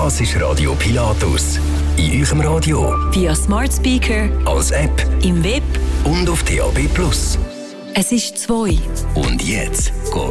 Das ist Radio Pilatus. In eurem Radio, via Smart Speaker, als App im Web und auf DAB+. Es ist 2. Und jetzt